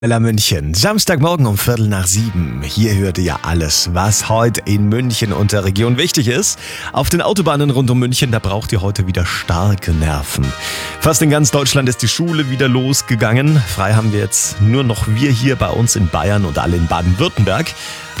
München. Samstagmorgen um 6:15. Hier hört ihr alles, was heute in München und der Region wichtig ist. Auf den Autobahnen rund um München, da braucht ihr heute wieder starke Nerven. Fast in ganz Deutschland ist die Schule wieder losgegangen. Frei haben wir jetzt nur noch wir hier bei uns in Bayern und alle in Baden-Württemberg.